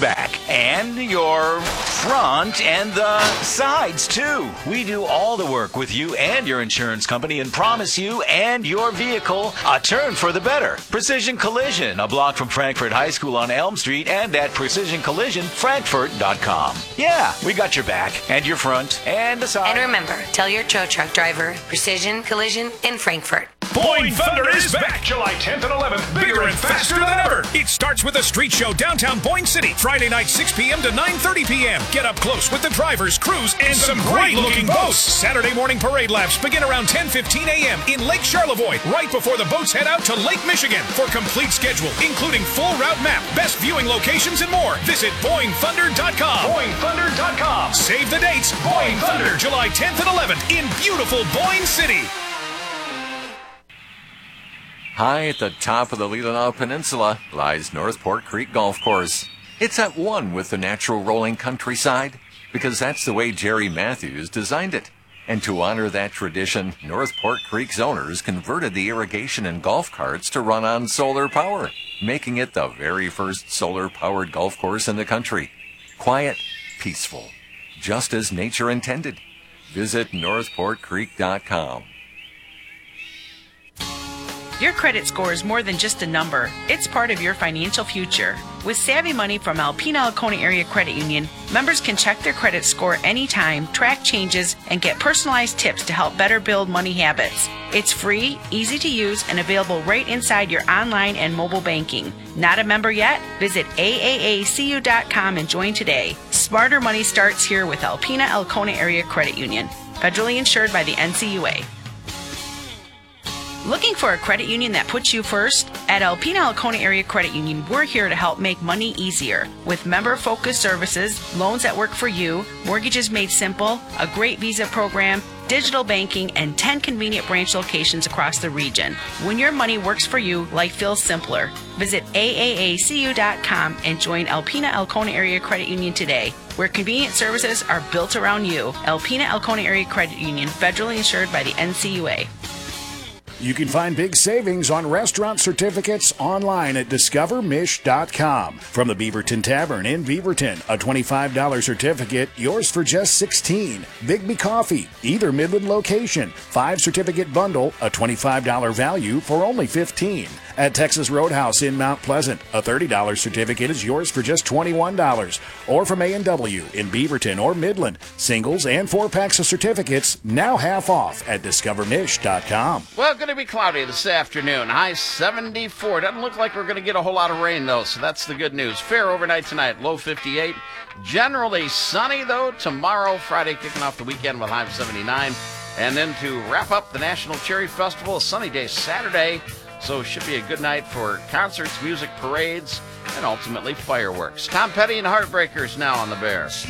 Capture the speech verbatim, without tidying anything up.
back. And your front and the sides, too. We do all the work with you and your insurance company and promise you and your vehicle a turn for the better. Precision Collision, a block from Frankfort High School on Elm Street, and at precision collision frankfort dot com. Yeah, we got your back and your front and the side. And remember, tell your tow truck driver, Precision Collision in Frankfort. Boyne Thunder is back July tenth and eleventh, bigger and faster than ever. It starts with a street show downtown Boyne City, Friday night six p.m. to nine thirty p.m. Get up close with the drivers, crews, and some, some great-looking boats. Saturday morning parade laps begin around ten fifteen a.m. in Lake Charlevoix, right before the boats head out to Lake Michigan. For complete schedule, including full route map, best viewing locations, and more, visit Boyne Thunder dot com. Boyne Thunder dot com. Save the dates. Boyne Thunder, July tenth and eleventh in beautiful Boyne City. High at the top of the Leelanau Peninsula lies Northport Creek Golf Course. It's at one with the natural rolling countryside because that's the way Jerry Matthews designed it. And to honor that tradition, Northport Creek's owners converted the irrigation and golf carts to run on solar power, making it the very first solar-powered golf course in the country. Quiet, peaceful, just as nature intended. Visit northport creek dot com. Your credit score is more than just a number. It's part of your financial future. With Savvy Money from Alpena Alcona Area Credit Union, members can check their credit score anytime, track changes, and get personalized tips to help better build money habits. It's free, easy to use, and available right inside your online and mobile banking. Not a member yet? Visit A A A C U dot com and join today. Smarter money starts here with Alpena Alcona Area Credit Union. Federally insured by the N C U A. Looking for a credit union that puts you first? At Alpena Alcona Area Credit Union, we're here to help make money easier. With member-focused services, loans that work for you, mortgages made simple, a great visa program, digital banking, and ten convenient branch locations across the region. When your money works for you, life feels simpler. Visit A A A C U dot com and join Alpena Alcona Area Credit Union today, where convenient services are built around you. Alpena Alcona Area Credit Union, federally insured by the N C U A. You can find big savings on restaurant certificates online at discover mish dot com. From the Beaverton Tavern in Beaverton, a twenty-five dollars certificate, yours for just sixteen dollars. Bigby Coffee, either Midland location, five certificate bundle, a twenty-five dollars value for only fifteen dollars. At Texas Roadhouse in Mount Pleasant, a thirty dollars certificate is yours for just twenty-one dollars. Or from A and W in Beaverton or Midland, singles and four packs of certificates now half off at discover mish dot com. Well, going to be cloudy this afternoon. High seventy-four. Doesn't look like we're going to get a whole lot of rain, though, so that's the good news. Fair overnight tonight, low fifty-eight. Generally sunny, though, tomorrow, Friday, kicking off the weekend with high of seventy-nine. And then to wrap up the National Cherry Festival, a sunny day Saturday. So it should be a good night for concerts, music, parades, and ultimately fireworks. Tom Petty and Heartbreakers now on the Bear.